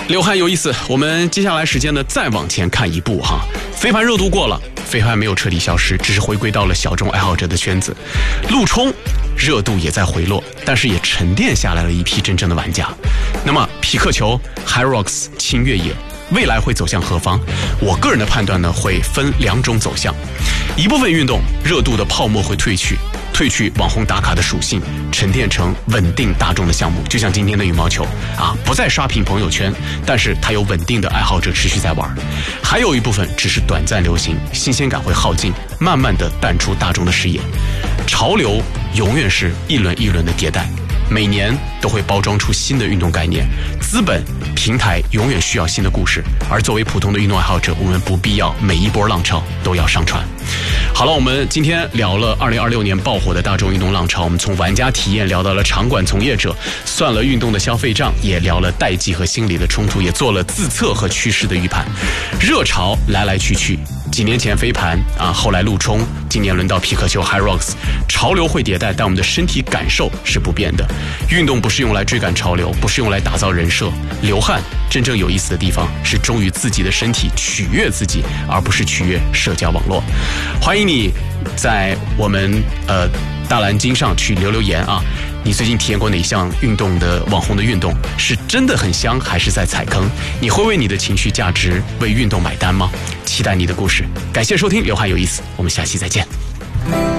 流汗有意思，我们接下来时间呢再往前看一步哈。飞盘热度过了，飞盘没有彻底消失，只是回归到了小众爱好者的圈子。陆冲热度也在回落，但是也沉淀下来了一批真正的玩家。那么匹克球、HYROX、轻越野未来会走向何方？我个人的判断呢，会分两种走向。一部分运动热度的泡沫会褪去网红打卡的属性，沉淀成稳定大众的项目，就像今天的羽毛球啊，不再刷屏朋友圈，但是它有稳定的爱好者持续在玩。还有一部分只是短暂流行，新鲜感会耗尽，慢慢的淡出大众的视野。潮流永远是一轮一轮的迭代，每年都会包装出新的运动概念，资本平台永远需要新的故事，而作为普通的运动爱好者，我们不必要每一波浪潮都要上船。好了，我们今天聊了2026年爆火的大众运动浪潮，我们从玩家体验聊到了场馆从业者，算了运动的消费账，也聊了代际和心理的冲突，也做了自测和趋势的预判。热潮来来去去，几年前飞盘啊，后来陆冲，今年轮到匹克球 HYROX， 潮流会迭代，但我们的身体感受是不变的。运动不是用来追赶潮流，不是用来打造人设，流汗真正有意思的地方是忠于自己的身体，取悦自己，而不是取悦社交网络。欢迎你在我们大蓝鲸上去留言啊，你最近体验过哪项运动的网红的运动？是真的很香，还是在踩坑？你会为你的情绪价值为运动买单吗？期待你的故事。感谢收听，流汗有意思，我们下期再见。